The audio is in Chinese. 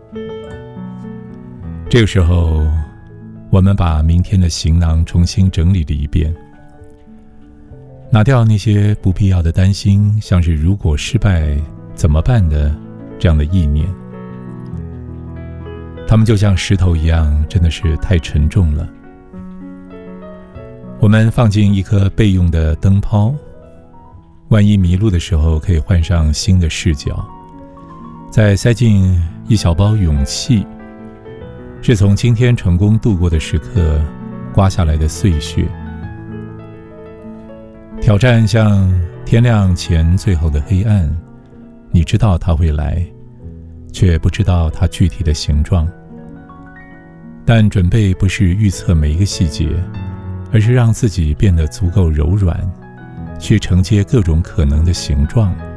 这个时候，我们把明天的行囊重新整理了一遍，拿掉那些不必要的担心，像是如果失败怎么办的这样的意念。它们就像石头一样，真的是太沉重了。我们放进一颗备用的灯泡，万一迷路的时候可以换上新的视角，再塞进一小包勇气，是从今天成功度过的时刻刮下来的碎屑。挑战像天亮前最后的黑暗，你知道它会来，却不知道它具体的形状。但准备不是预测每一个细节，而是让自己变得足够柔软，去承接各种可能的形状。